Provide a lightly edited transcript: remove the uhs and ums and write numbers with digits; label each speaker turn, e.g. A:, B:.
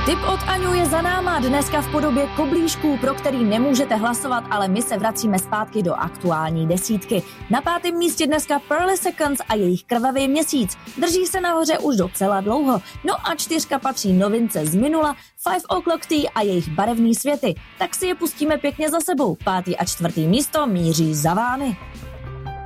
A: Tip od Aňu je za náma, dneska v podobě koblížků, pro který nemůžete hlasovat, ale my se vracíme zpátky do aktuální desítky. Na 5. místě dneska Pearly Seconds a jejich Krvavý měsíc. Drží se nahoře už docela dlouho. No a 4 patří novince z minula, 5 O'Clock Tea a jejich Barevný světy. Tak si je pustíme pěkně za sebou. 5. a 4. místo míří za vámi.